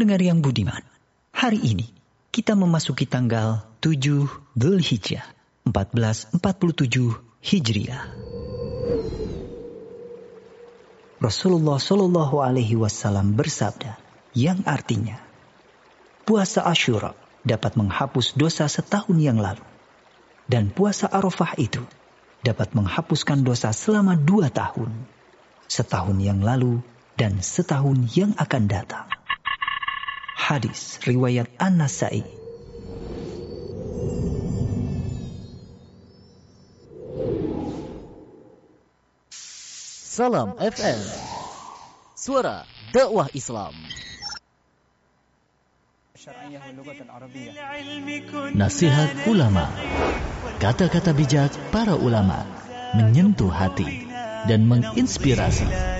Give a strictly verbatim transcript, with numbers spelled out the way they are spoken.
Pendengar yang budiman, hari ini kita memasuki tanggal tujuh Dzulhijjah empat belas empat puluh tujuh Hijriah. Rasulullah Shallallahu Alaihi Wasallam bersabda, yang artinya puasa Asyura dapat menghapus dosa setahun yang lalu, dan puasa Arafah itu dapat menghapuskan dosa selama dua tahun, setahun yang lalu dan setahun yang akan datang. Hadis riwayat An-Nasa'i. Salam F M, suara dakwah Islam. Nasihat ulama, kata-kata bijak para ulama menyentuh hati dan menginspirasi.